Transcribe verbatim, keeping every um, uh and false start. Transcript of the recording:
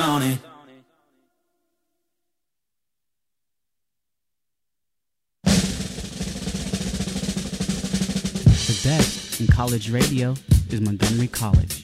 on it. The best in college radio is Montgomery College.